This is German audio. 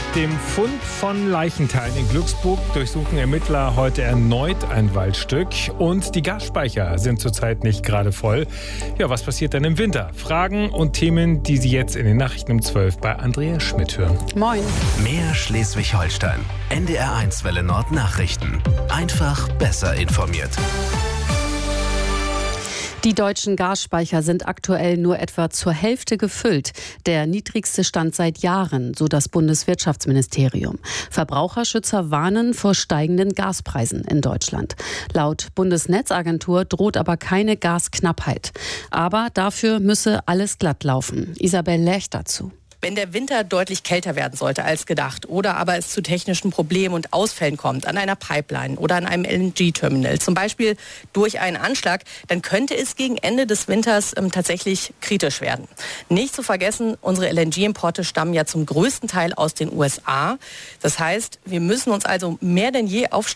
dem Fund von Leichenteilen in Glücksburg durchsuchen Ermittler heute erneut ein Waldstück. Und die Gasspeicher sind zurzeit nicht gerade voll. Ja, was passiert denn im Winter? Fragen und Themen, die Sie jetzt in den Nachrichten um 12 bei Andrea Schmidt hören. Moin. Mehr Schleswig-Holstein. NDR1 Welle Nord Nachrichten. Einfach besser informiert. Die deutschen Gasspeicher sind aktuell nur etwa zur Hälfte gefüllt. Der niedrigste Stand seit Jahren, so das Bundeswirtschaftsministerium. Verbraucherschützer warnen vor steigenden Gaspreisen in Deutschland. Laut Bundesnetzagentur droht aber keine Gasknappheit. Aber dafür müsse alles glatt laufen. Isabel Lerch dazu. Wenn der Winter deutlich kälter werden sollte als gedacht oder aber es zu technischen Problemen und Ausfällen kommt an einer Pipeline oder an einem LNG-Terminal, zum Beispiel durch einen Anschlag, dann könnte es gegen Ende des Winters tatsächlich kritisch werden. Nicht zu vergessen, unsere LNG-Importe stammen ja zum größten Teil aus den USA. Das heißt, wir müssen uns also mehr denn je auf